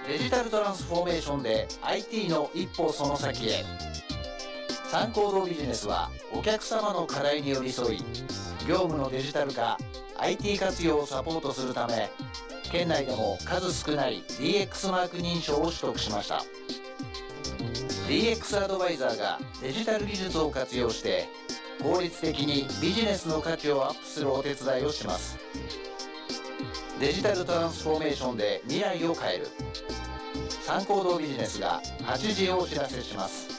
デジタルトランスフォーメーションで IT の一歩その先へ。三行動ビジネスはお客様の課題に寄り添い、業務のデジタル化、IT 活用をサポートするため、県内でも数少ない DX マーク認証を取得しました。 DX アドバイザーがデジタル技術を活用して効率的にビジネスの価値をアップするお手伝いをします。デジタルトランスフォーメーションで未来を変える。三行動ビジネスが8時をお知らせします。